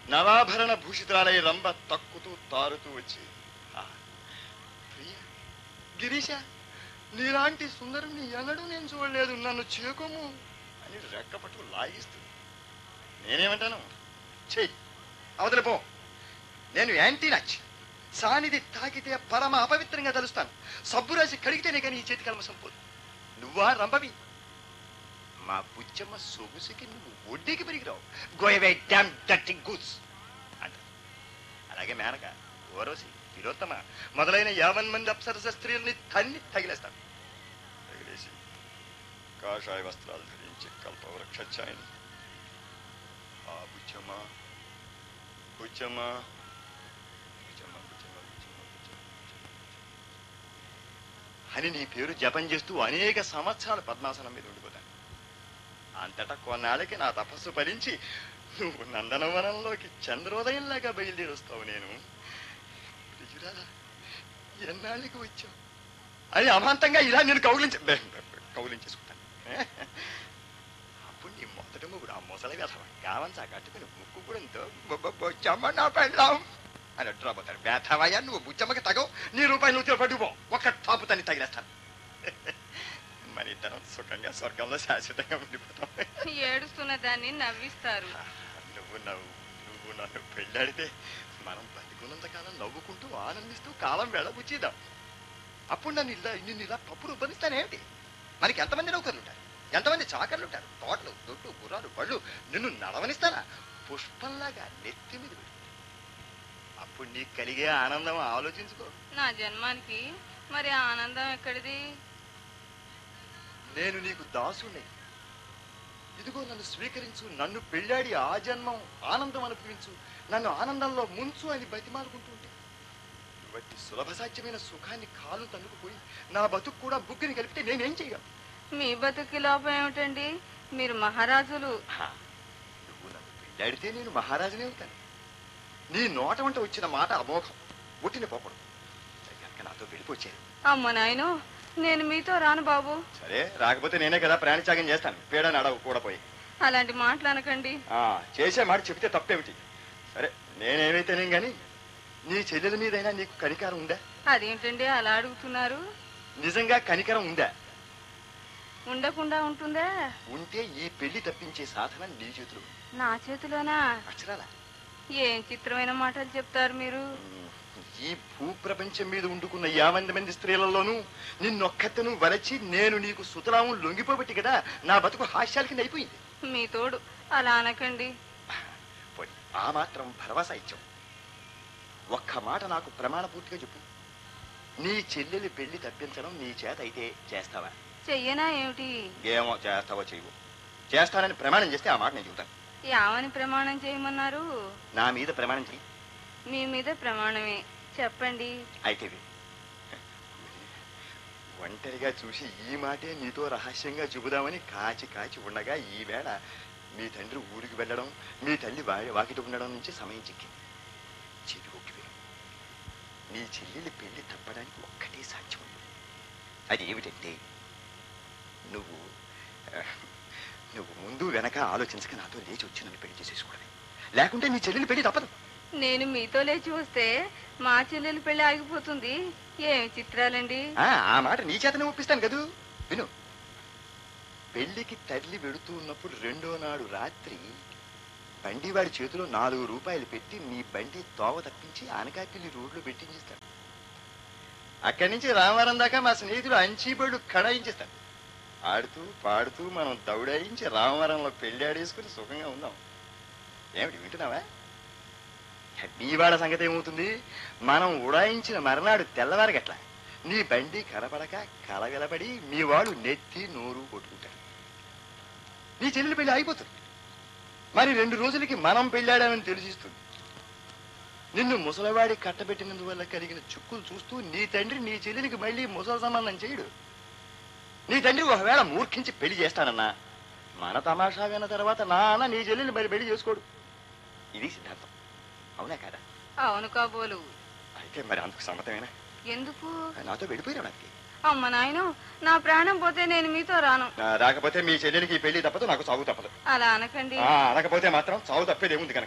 నవాభరణ భూషితురాలై రంభ తక్కుతూ తారుతూ వచ్చి, ప్రియ గిరీశ, నీలాంటి సుందరుని ఎన్నడూ నేను చూడలేదు, నన్ను చేకోము అని రెక్కపట్టు లాగిస్తూ. నేనేమంటాను, చెయ్యి అవతల పో, నేను యాంటీ నచ్, సానిది తాకితే పరమ అపవిత్రంగా తలుస్తాను, సబ్బు రాసి కడిగితేనే కానీ ఈ చేతి కల్మసం పోదు. నువ్వా రంభవి, మా బుచ్చమ్మ సొగుసుకి నువ్వు ఒడ్డీకి పెరిగిరావు, గోయవే డామ్ డర్టీ గూస్ అంట. అలాగే మేనక, ఓరోసి, తిలోత్తమ మొదలైన 50 మంది అప్సరస స్త్రీలని తన్ని తగిలేస్తాను. తగిలేసి కాషాయ వస్త్రాలు ధరించి కల్పవృక్షాయని, ఆ బుచ్చమ్మ బుచ్చమ్మ బుచ్చమ్మ బుచ్చమ్మ బుచ్చమ్మ అని నీ పేరు జపం చేస్తూ అనేక సంవత్సరాలు పద్మాసనం మీద ఉండిపోతాను. అంతటా కొన్నాళ్ళకి నా తపస్సు ఫలించి నువ్వు నందనవనంలోకి చంద్రోదయంలాగా బయలుదేరుస్తావు. నేను ప్రియురాలా, ఎన్నాళ్ళకి వచ్చావు అని అమాంతంగా ఇలా నేను కౌలించేసుకుంటాను. అప్పుడు నీ మొదటి ముగ్గురు ఆ ముసలి వ్యధవ కావంచా కట్టుకుని ముక్కు కూడంతో బొచ్చమ్మ నా పెళ్ళాం అని అడ్డురాబోతాడు. వ్యధవయ్యా, నువ్వు బుచ్చమ్మకి తగవు, నీ రూపాయి నువ్వు పట్టుకుపో, ఒక్క తాపుతాన్ని తగిలేస్తాను. మన ఇద్దరం సుఖంగా స్వర్గంలో శాశ్వతంగా ఉండిపోతాం. ఏడుస్తున్న దాన్ని నవ్విస్తారు. నువ్వు నన్ను పెళ్ళాడితే మనం బతికున్నంత కాలం నవ్వుకుంటూ ఆనందిస్తూ కాలం వెళ్ళబుచ్చిద్దాం. అప్పుడు నిన్ను ఇలా పప్పు రుబ్బనిస్తానేమిటి? మనకి ఎంతమంది నౌకర్లు ఉంటారు, ఎంతమంది చాకర్లు ఉంటారు, తోటలు దొడ్లు గుర్రాలు బళ్ళు. నిన్ను నడవనిస్తానా? పుష్పంలాగా నెత్తి మీద పెడు. అప్పుడు నీకు కలిగే ఆనందం ఆలోచించుకో. నా జన్మానికి మరి ఆనందం ఎక్కడిది? నేను నీకు దాసుని, ఇదిగో నన్ను స్వీకరించు, నన్ను పెళ్ళాడి ఆ జన్మం ఆనందం అనుభవించు, నన్ను ఆనందంలో ముంచు అని బతిమాలుకుంటుంటే ఇవట్టి సులభ సాధ్యమైన సుఖాన్ని కాలు తన్నుకుపోయి నా బతుకు కూడా బుగ్గిని కలిపితే నేనేం చెయ్యాలి? మీ బతుకి లోపం ఏమిటండి? మీరు మహారాజులు. నువ్వు నన్ను పెళ్ళాడితే నేను మహారాజునే అవుతాను. నీ నోట వంట వచ్చిన మాట అమోఘం, ఒట్టిన పోకూడదు. కనుక నాతో వెళ్ళిపోచ్చాను. అమ్మ నాయనో, నేను మీతో రాను బాబు. సరే, రాకపోతే నేనే కదా ప్రాణత్యాగం చేస్తాను, పేడని అడవు కూడా పోయి. అలాంటి మాటలు అనకండి. చేసే మాట చెబితే తప్పేమిటి? సరే, నేనేమైతేనేం గాని నీ చెల్లెల మీదైనా నీకు కనికరం ఉందా? అదేంటండి అలా అడుగుతున్నారు? నిజంగా కనికరం ఉందా? ఉండకుండా ఉంటుందా? ఉంటే ఈ పెళ్లి తప్పించే సాధన నీ చేతిలో. నా చేతిలోనా? అక్షరాలా. ఏం చిత్రమైన మాటలు చెప్తారు మీరు. ఈ భూప్రపంచం మీద ఉండుకున్న 50 మంది స్త్రీలలోనూ నిన్నొక్కతను వరచి నేను నీకు సుతరాము లొంగిపోబెట్టి కదా నా బతుకు హాస్యాలకి అయిపోయింది. మీ తోడు అలా అనకండి. పోనీ ఆ మాత్రం భరవసా ఇచ్చావు. ఒక్క మాట నాకు ప్రమాణపూర్తిగా చెప్పు, నీ చెల్లెలి పెళ్లి తప్పించడం నీ చేత అయితే చేస్తావా? చెయ్యనా ఏమిటి? ఏమో, చేస్తావో చెయ్యవు. చేస్తానని ప్రమాణం చేస్తే ఆ మాట నేను చెబుతాను. ఏమని ప్రమాణం చేయమన్నారు? నా మీద ప్రమాణం చెయ్యి. మీ మీద ప్రమాణమే, చెప్పండి. అయితే ఒంటరిగా చూసి ఈ మాటే నీతో రహస్యంగా చెబుదామని కాచి కాచి ఉండగా ఈవేళ మీ తండ్రి ఊరికి వెళ్ళడం, మీ తల్లి వాకిట ఉండడం నుంచి సమయం చిక్కింది. చెవి ఒక్కిపోయి నీ చెల్లెలి పెళ్లి తప్పడానికి ఒక్కటే సాధ్యం ఉంది. అది ఏమిటంటే నువ్వు ముందు వెనక ఆలోచించక నాతో లేచి వచ్చి నన్ను పెళ్లి చేసేసుకోవడమే. లేకుంటే నీ చెల్లెలి పెళ్లి తప్పదు. నేను మీతో లేచి వస్తే మా చెల్లెలి పెళ్లి ఆగిపోతుంది. ఏమి చిత్రాలండి. ఆ మాట నీ చేతనే ఒప్పిస్తాను కదూ. విను, పెళ్లికి తల్లి వెడుతూ ఉన్నప్పుడు రెండో నాడు రాత్రి బండి వాడి చేతిలో 4 రూపాయలు పెట్టి నీ బండి తోవ తప్పించి ఆనకాపల్లి రోడ్లో పెట్టించేస్తాడు. అక్కడి నుంచి రామవరం దాకా మా స్నేహితులు అంచీబళ్ళు కడాయించేస్తాడు. ఆడుతూ పాడుతూ మనం దౌడాయించి రామవరంలో పెళ్లి ఆడేసుకుని సుఖంగా ఉందాం. ఏమిటి వింటున్నావా? నీ వాళ్ళ సంగతి ఏమవుతుంది? మనం ఉడాయించిన మర్నాడు తెల్లవారగట్ల నీ బండి కనపడక కలగలబడి మీ వాళ్ళు నెత్తి నోరు కొట్టుకుంటారు. నీ చెల్లెలి పెళ్లి అయిపోతుంది. మరి 2 రోజులకి మనం పెళ్ళాడామని తెలిసిస్తుంది. నిన్ను ముసలివాడి కట్టబెట్టినందువల్ల కలిగిన చుక్కులు చూస్తూ నీ తండ్రి నీ చెల్లెలికి మళ్ళీ ముసలి సంబంధం చేయడు. నీ తండ్రి ఒకవేళ మూర్ఖించి పెళ్లి చేస్తానన్నా మన తమాషా విన్న తర్వాత నాన్న నీ చెల్లెల్ని మరి పెళ్లి చేసుకోడు. ఇది సిద్ధాంతం. అవునా కాదా? అవును కాబోలు. అయితే మరి అందుకు సమ్మతమేనా? ఎందుకు? నాతో వెళ్ళిపోయినానికి. అమ్మ నాయన, నా ప్రాణం పోతే నేను మీతో రాను. రాకపోతే మీ చెల్లెలికి పెళ్లి తప్పదు, నాకు చావు తప్పదు. అలా అనకండి. అనకపోతే మాత్రం చావు తప్పేదేముంది కనుక.